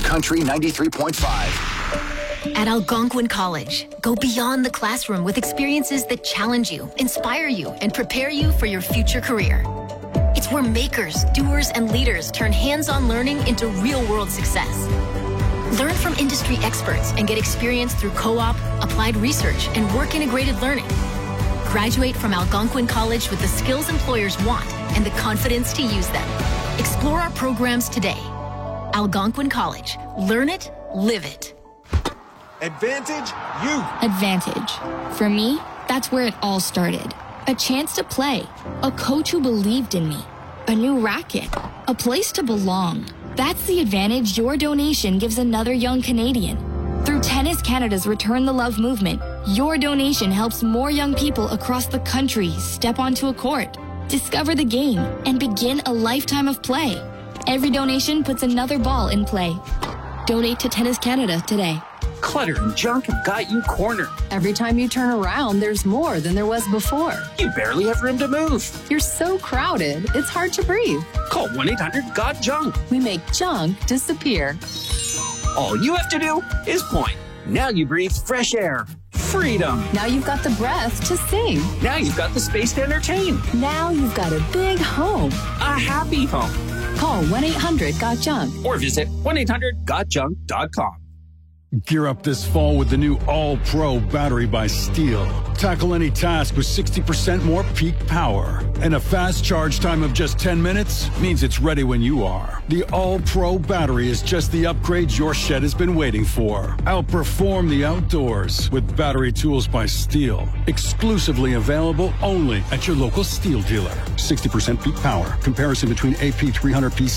Country 93.5. At Algonquin College, go beyond the classroom with experiences that challenge you, inspire you, and prepare you for your future career. It's where makers, doers, and leaders turn hands-on learning into real-world success. Learn from industry experts and get experience through co-op, applied research, and work-integrated learning. Graduate from Algonquin College with the skills employers want and the confidence to use them. Explore our programs today. Algonquin College. Learn it, live it. Advantage Youth. Advantage. For me, that's where it all started. A chance to play, a coach who believed in me, a new racket, a place to belong. That's the advantage your donation gives another young Canadian. Through Tennis Canada's Return the Love movement, your donation helps more young people across the country step onto a court, discover the game, and begin a lifetime of play. Every donation puts another ball in play. Donate to Tennis Canada today. Clutter and junk have got you cornered. Every time you turn around, there's more than there was before. You barely have room to move. You're so crowded, it's hard to breathe. Call 1-800-GOT-JUNK. We make junk disappear. All you have to do is point. Now you breathe fresh air. Freedom. Now you've got the breath to sing. Now you've got the space to entertain. Now you've got a big home. A happy home. Call 1-800-GOT-JUNK. Or visit 1-800-GOTJUNK.com. Gear up this fall with the new All-Pro battery by Steel. Tackle any task with 60% more peak power. And a fast charge time of just 10 minutes means it's ready when you are. The All-Pro battery is just the upgrade your shed has been waiting for. Outperform the outdoors with battery tools by Steel. Exclusively available only at your local Steel dealer. 60% peak power. Comparison between AP 300P